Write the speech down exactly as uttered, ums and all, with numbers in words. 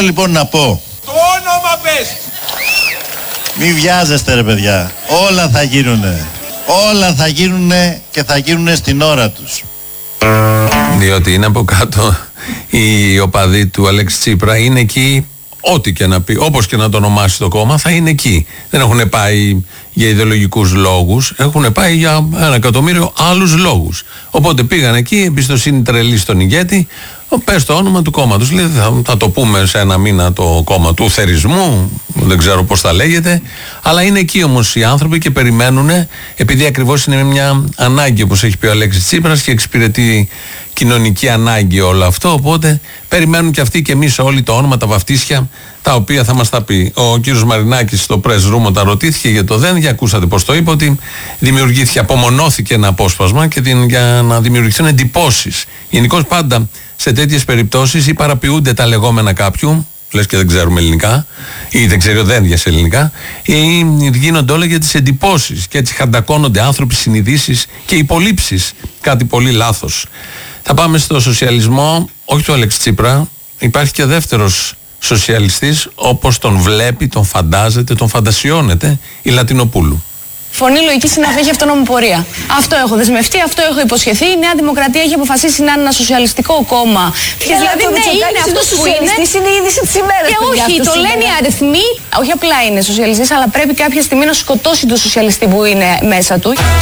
λοιπόν να πω. Το όνομα πες. Μη βιάζεστε ρε παιδιά. Όλα θα γίνουνε. Όλα θα γίνουνε και θα γίνουνε στην ώρα τους. Διότι είναι από κάτω οι οπαδοί του Αλέξη Τσίπρα, είναι εκεί ό,τι και να πει, όπως και να το ονομάσει το κόμμα, θα είναι εκεί. Δεν έχουν πάει για ιδεολογικούς λόγους, έχουν πάει για ένα εκατομμύριο άλλους λόγους. Οπότε πήγαν εκεί, εμπιστοσύνη τρελή στον ηγέτη, πες το όνομα του κόμματος. Λέει, θα, θα το πούμε σε ένα μήνα το κόμμα του θερισμού, δεν ξέρω πώς θα λέγεται, αλλά είναι εκεί όμως οι άνθρωποι και περιμένουν, επειδή ακριβώς είναι μια ανάγκη, όπως έχει πει ο Αλέξης Τσίπρας, και εξυπηρετεί κοινωνική ανάγκη όλο αυτό. Οπότε περιμένουν και αυτοί και εμείς όλοι το όνομα, τα βαφτίσια, τα οποία θα μας τα πει. Ο κύριος Μαρινάκης στο press room όταν ρωτήθηκε για το ΔΕΝ, για ακούσατε πώς το είπε, ότι δημιουργήθηκε, απομονώθηκε ένα απόσπασμα και την, για να δημιουργηθούν εντυπώσεις. Γενικώς πάντα σε τέτοιες περιπτώσεις ή παραποιούνται τα λεγόμενα κάποιου, λες και δεν ξέρουμε ελληνικά, ή δεν ξέρει ο ΔΕΝ σε ελληνικά, ή γίνονται όλα για τις εντυπώσεις και έτσι χαντακώνονται άνθρωποι, συνειδήσεις και υπολείψεις. Κάτι πολύ λάθος. Θα πάμε στο σοσιαλισμό, όχι του Αλέξη Τσίπρα. Υπάρχει και δεύτερος σοσιαλιστής, όπως τον βλέπει, τον φαντάζεται, τον φαντασιώνεται, η Λατινοπούλου. Φωνή λογική συναφή έχει αυτόνομη πορεία. Αυτό έχω δεσμευτεί, αυτό έχω υποσχεθεί. Η Νέα Δημοκρατία έχει αποφασίσει να είναι ένα σοσιαλιστικό κόμμα. Και δηλαδή, ναι, είναι αυτό που είναι. Είναι η είδηση της ημέρας. Και όχι, το λένε οι αριθμοί. Όχι απλά είναι σοσιαλιστής, αλλά πρέπει κάποια στιγμή να σκοτώσει τον σοσιαλιστή που είναι μέσα του.